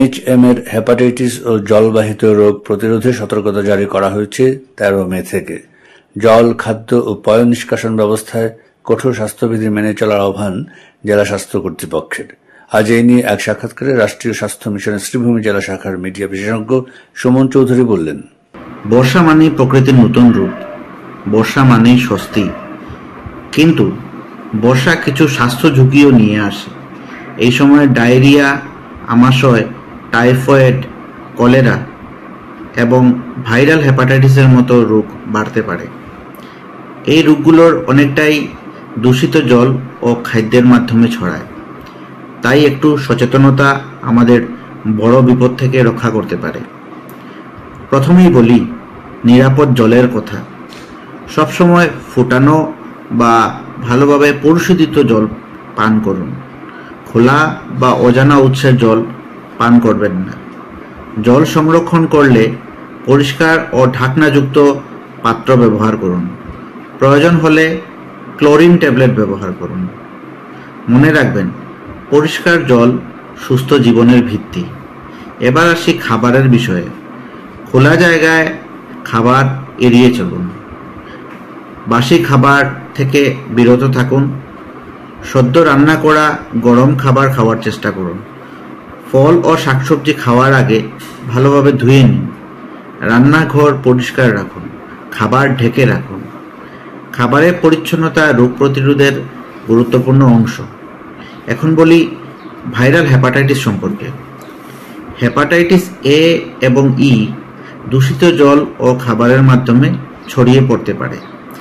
NHM এর hepatitis ও জলবাহিত রোগ প্রতিরোধে সতর্কতা জারি করা হয়েছে 13 মে থেকে। জল, খাদ্য ও পয় নিষ্কাশন ব্যবস্থায় কঠোর স্বাস্থ্যবিধি মেনে চলার আহ্বান জেলা স্বাস্থ্য কর্তৃপক্ষের। আজ এই নিয়ে এক সাক্ষাৎকারে রাষ্ট্রীয় স্বাস্থ্য মিশনের শ্রীভূমি জেলা শাখার মিডিয়া বিশেষজ্ঞ সুমন চৌধুরী বললেন, বর্ষা মানেই প্রকৃতির নতুন রূপ, বর্ষা মানেই স্বস্তি। কিন্তু বর্ষা কিছু স্বাস্থ্য ঝুঁকিও নিয়ে আসে। এই সময় ডায়রিয়া, আমাশয়, টাইফয়েড, কলেরা এবং ভাইরাল হেপাটাইটিসের মতো রোগ বাড়তে পারে। এই রোগগুলোর অনেকটাই দূষিত জল ও খাদ্যের মাধ্যমে ছড়ায়। তাই একটু সচেতনতা আমাদের বড় বিপদ থেকে রক্ষা করতে পারে। প্রথমেই বলি নিরাপদ জলের কথা। সবসময় ফুটানো বা ভালোভাবে পরিশোধিত জল পান করুন। খোলা বা অজানা উৎসের জল পান করবেন না। জল সংরক্ষণ করলে পরিষ্কার ও ঢাকনাযুক্ত পাত্র ব্যবহার করুন। প্রয়োজন হলে ক্লোরিন ট্যাবলেট ব্যবহার করুন। মনে রাখবেন, পরিষ্কার জল সুস্থ জীবনের ভিত্তি। এবার আসি খাবারের বিষয়ে। খোলা জায়গায় খাবার এড়িয়ে চলুন। বাসি খাবার থেকে বিরত থাকুন। সদ্য রান্না করা গরম খাবার খাওয়ার চেষ্টা করুন। ফল ও শাকসবজি খাওয়ার আগে ভালোভাবে ধুয়ে নিন। রান্নাঘর পরিষ্কার রাখুন। খাবার ঢেকে রাখুন। খাবারের পরিচ্ছন্নতা রোগ প্রতিরোধের গুরুত্বপূর্ণ অংশ। এখন বলি ভাইরাল হেপাটাইটিস সম্পর্কে। হেপাটাইটিস এ এবং ই দূষিত জল ও খাবারের মাধ্যমে ছড়িয়ে পড়তে পারে।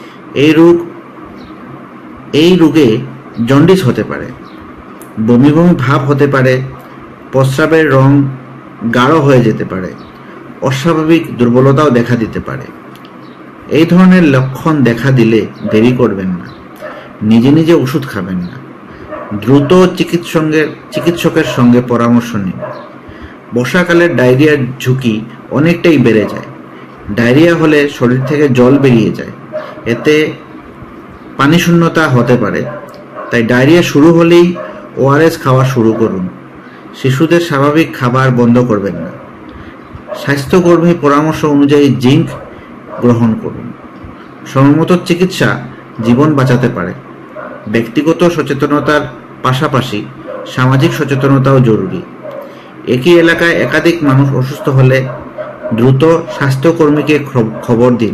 এই রোগে জন্ডিস হতে পারে, বমি বমি ভাব হতে পারে, প্রস্রাবের রং গাঢ় হয়ে যেতে পারে, অস্বাভাবিক দুর্বলতাও দেখা দিতে পারে। এই ধরনের লক্ষণ দেখা দিলে দেরি করবেন না। নিজে নিজে ওষুধ খাবেন না। দ্রুত চিকিৎসকের সঙ্গে পরামর্শ নিন। বর্ষাকালে ডায়রিয়ার ঝুঁকি অনেকটাই বেড়ে যায়। ডায়রিয়া হলে শরীর থেকে জল বেরিয়ে যায়, এতে পানি শূন্যতা হতে পারে। তাই ডায়রিয়া শুরু হলেই ORS খাওয়া শুরু করুন। শিশুদের স্বাভাবিক খাবার বন্ধ করবেন না। স্বাস্থ্যকর্মী পরামর্শ অনুযায়ী জিঙ্ক গ্রহণ করুন। সময়মতো চিকিৎসা জীবন বাঁচাতে পারে। ব্যক্তিগত সচেতনতার পাশাপাশি সামাজিক সচেতনতাও জরুরি। একই এলাকায় একাধিক মানুষ অসুস্থ হলে দ্রুত স্বাস্থ্যকর্মীকে খবর দিন।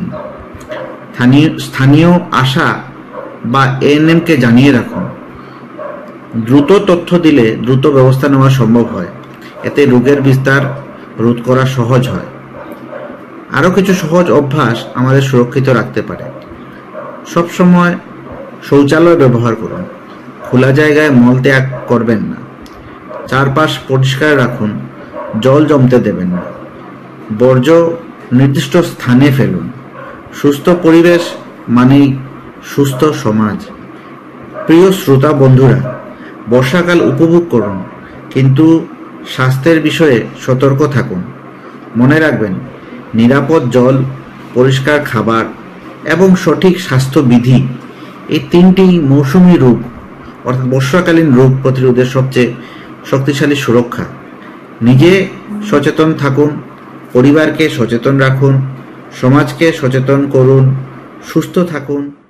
স্থানীয় আশা বা ANM-কে জানিয়ে রাখুন। দ্রুত তথ্য দিলে দ্রুত ব্যবস্থা নেওয়া সম্ভব হয়। এতে রোগের বিস্তার রোধ করা সহজ হয়। আরও কিছু সহজ অভ্যাস আমাদের সুরক্ষিত রাখতে পারে। সবসময় শৌচালয় ব্যবহার করুন। খোলা জায়গায় মলত্যাগ করবেন না। চারপাশ পরিষ্কার রাখুন। জল জমতে দেবেন না। বর্জ্য নির্দিষ্ট স্থানে ফেলুন। সুস্থ পরিবেশ মানেই সুস্থ সমাজ। প্রিয় শ্রোতা বন্ধুরা, বর্ষাকাল উপভোগ করুন, কিন্তু স্বাস্থ্যের বিষয়ে সতর্ক থাকুন। মনে রাখবেন, নিরাপদ জল, পরিষ্কার খাবার এবং সঠিক স্বাস্থ্যবিধি এই তিনটি মৌসুমী রোগ অর্থাৎ বর্ষাকালীন রোগ প্রতিরোধের সবচেয়ে শক্তিশালী সুরক্ষা। নিজে সচেতন থাকুন, পরিবারকে সচেতন রাখুন, সমাজকে সচেতন করুন, সুস্থ থাকুন।